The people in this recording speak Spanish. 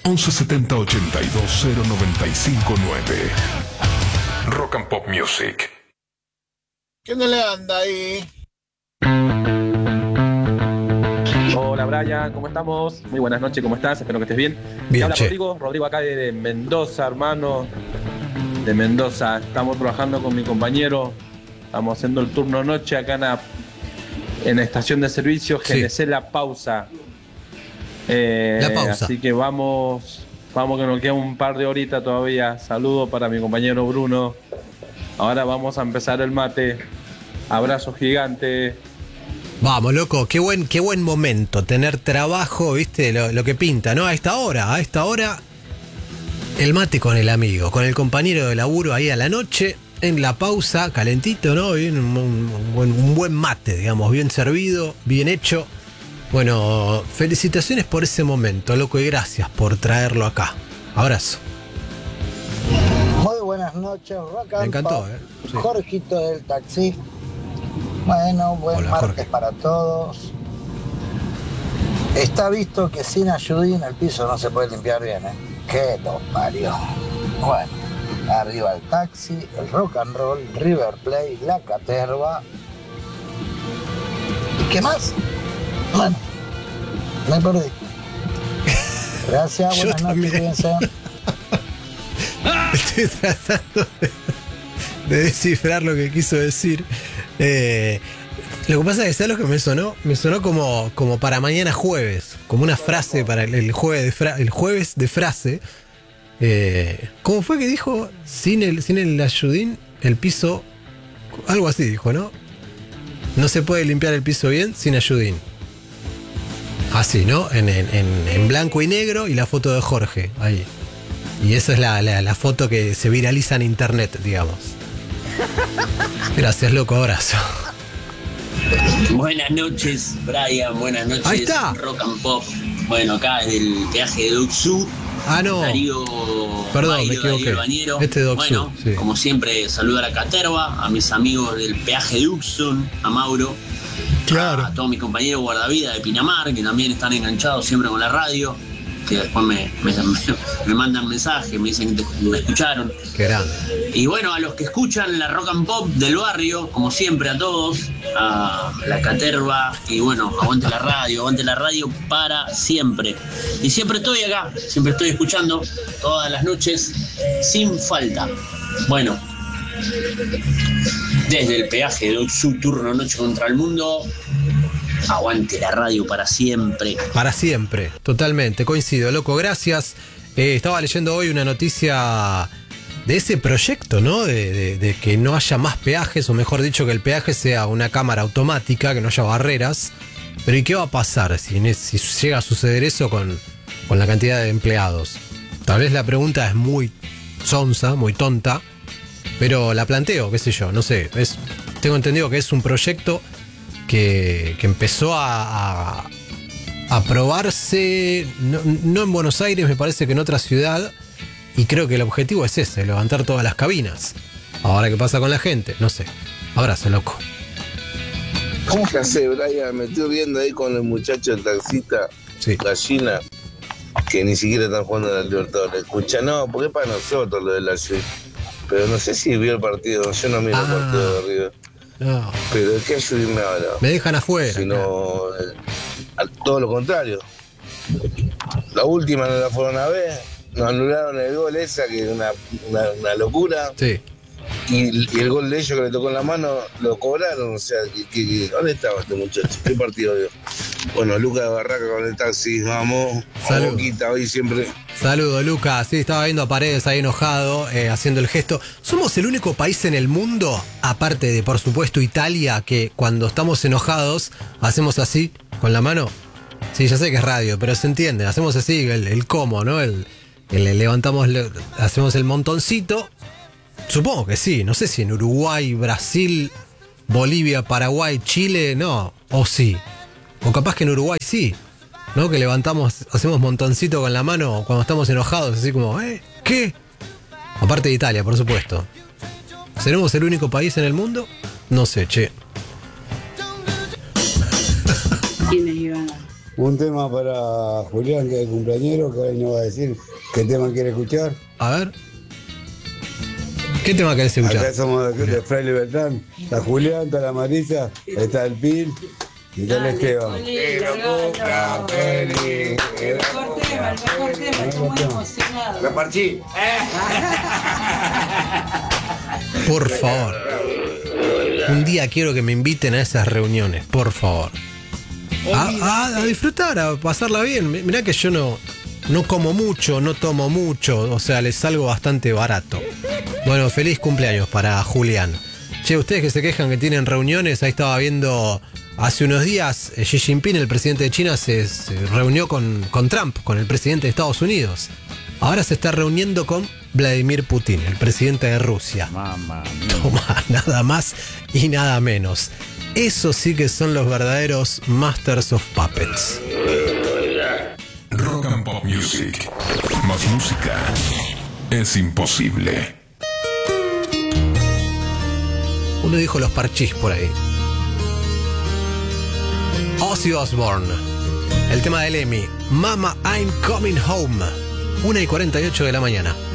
1170 82 0959. Rock and Pop Music. ¿Qué no le anda ahí? Hola Brian, ¿cómo estamos? Muy buenas noches, ¿cómo estás? Espero que estés bien. Bien, Habla che. Rodrigo acá de Mendoza, hermano. De Mendoza. Estamos trabajando con mi compañero. Estamos haciendo el turno noche acá en la estación de servicio Sí. GNC La Pausa. La Pausa. Así que vamos que nos queda un par de horitas todavía. Saludo para mi compañero Bruno. Ahora vamos a empezar el mate. Abrazo gigante. Vamos, loco, qué buen momento tener trabajo, viste, lo que pinta, ¿no? A esta hora, el mate con el amigo, con el compañero de laburo ahí a la noche, en la pausa, calentito, ¿no? Bien, un buen mate, digamos, bien servido, bien hecho. Bueno, felicitaciones por ese momento, loco, y gracias por traerlo acá. Abrazo. Muy buenas noches, Rock and Me encantó, Pop. Sí. Jorgito del taxi. Bueno, buen Hola, martes Jorge. para todos. Está visto que sin ayudín el piso no se puede limpiar bien, ¿eh? Que lo parió. Bueno, arriba el taxi, el rock and roll, River Plate, la caterva. ¿Y qué más? Bueno, me perdí. Gracias, Yo buenas noches, también. cuídense. Estoy tratando de descifrar lo que quiso decir. Lo que pasa es que ¿sabes lo que me sonó? Me sonó como para mañana jueves, como una frase para el jueves de frase. ¿Cómo fue que dijo? Sin el ayudín, el piso, algo así dijo, ¿no? No se puede limpiar el piso bien sin ayudín. Así, ¿no? En blanco y negro y la foto de Jorge, ahí. Y esa es la foto que se viraliza en internet, digamos. Gracias, loco, abrazo. Buenas noches, Brian. Buenas noches, Ahí está. Rock and Pop. Bueno, acá desde el peaje de Duxu. Ah, no. Darío Perdón, Bailo, me equivoqué. Darío Bañero. Este Doxu, Bueno, sí. como siempre, saludo a la caterva, a mis amigos del peaje de Duxon, a Mauro, Claro. a todos mis compañeros guardavidas de Pinamar, que también están enganchados siempre con la radio, que después me mandan mensajes, me dicen que me escucharon. Qué grande. Y bueno, a los que escuchan la Rock and Pop del barrio, como siempre a todos, a la caterva, y bueno, aguante la radio para siempre. Y siempre estoy acá, siempre estoy escuchando todas las noches, sin falta. Bueno, desde el peaje de su turno noche contra el mundo, aguante la radio para siempre. Para siempre, totalmente, coincido, loco, gracias. Estaba leyendo hoy una noticia de ese proyecto, ¿no? De que no haya más peajes, o mejor dicho, que el peaje sea una cámara automática, que no haya barreras. Pero ¿y qué va a pasar si llega a suceder eso con la cantidad de empleados? Tal vez la pregunta es muy sonsa, muy tonta, pero la planteo, qué sé yo, no sé. Tengo entendido que es un proyecto que empezó a probarse, no en Buenos Aires, me parece que en otra ciudad, y creo que el objetivo es ese, levantar todas las cabinas. Ahora, ¿qué pasa con la gente? No sé. Abrazo, loco. ¿Cómo que hace, Brian? Me estoy viendo ahí con el muchacho del taxista, Sí. Gallina, que ni siquiera están jugando a la Libertadores. Escucha, no, porque es para nosotros lo de la Juve. Pero no sé si vio el partido, yo no miro el partido de River. No, Pero ¿de qué ayudarme ahora? me dejan afuera. Sino todo lo contrario. La última no la fueron a ver, nos anularon el gol esa, que es una locura. Sí. Y el gol de ellos que le tocó en la mano lo cobraron, o sea, ¿dónde estaba este muchacho? ¿Qué partido vio? Bueno, Lucas de Barraca con el taxi, vamos, Salud. Boquita hoy siempre. Saludos, Lucas. Sí, estaba viendo a Paredes ahí enojado, haciendo el gesto. Somos el único país en el mundo, aparte de, por supuesto, Italia, que cuando estamos enojados hacemos así, con la mano. Sí, ya sé que es radio, pero se entiende. Hacemos así, el cómo, ¿no? Levantamos, hacemos el montoncito. Supongo que sí. No sé si en Uruguay, Brasil, Bolivia, Paraguay, Chile, no. O sí. O capaz que en Uruguay sí. ¿No? Que levantamos, hacemos montoncito con la mano cuando estamos enojados, así como, ¿qué? Aparte de Italia, por supuesto. ¿Seremos el único país en el mundo? No sé, che. ¿Quiénes iban un tema para Julián, que es el cumpleañero, que hoy nos va a decir qué tema quiere escuchar. A ver. ¿Qué tema querés escuchar? Acá somos de Fraile Beltrán. Está Julián, está la Marisa, está el Pil y está el Esteban. Repartí. Por favor. Un día quiero que me inviten a esas reuniones, por favor. A disfrutar, a pasarla bien. Mirá que yo no como mucho, no tomo mucho, o sea, les salgo bastante barato. Bueno, feliz cumpleaños para Julián. Che, ustedes que se quejan que tienen reuniones, ahí estaba viendo hace unos días Xi Jinping, el presidente de China, se reunió con Trump, con el presidente de Estados Unidos. Ahora se está reuniendo con Vladimir Putin, el presidente de Rusia. Toma, nada más y nada menos. Esos sí que son los verdaderos Masters of Puppets. Rock and Pop Music. Más música es imposible. Uno dijo los Parchís por ahí. Ozzy Osbourne. El tema de Lemmy. Mama, I'm Coming Home. 1:48 de la mañana.